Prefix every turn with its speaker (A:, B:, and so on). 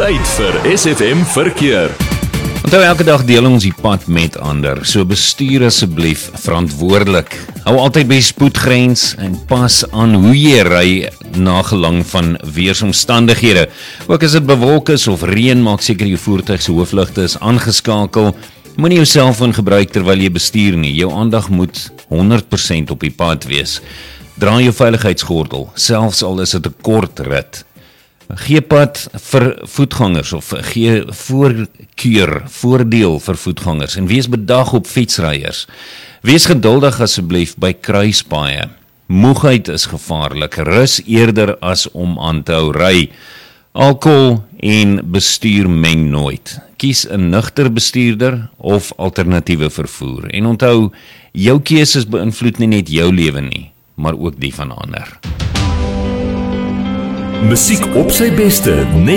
A: Tyd vir SFM Verkeer.
B: Onthou, elke dag deel ons die pad met ander, so bestuur asseblief verantwoordelik. Hou altyd by spoedgrens en pas aan hoe jy ry na gelang van weersomstandighede. Ook as dit bewolk is of reën, maak seker jou voertuig se hoofligte is aangeskakel. Moenie jou selfoon gebruik terwyl jy bestuur nie. Jou aandag moet 100% op die pad wees. Dra jou veiligheidsgordel, selfs al is dit 'n kort rit. Gee pad vir voetgangers of gee voordeel vir voetgangers en wees bedag op fietsryers. Wees geduldig asseblief by kruispaaie. Moegheid is gevaarlik, rus eerder as om aan te hou ry. Alkohol en bestuur meng nooit. Kies 'n nugter bestuurder of alternatiewe vervoer. En onthou, jou keuses beïnvloed nie net jou lewe nie, maar ook die van ander.
A: Musiek op sy beste, net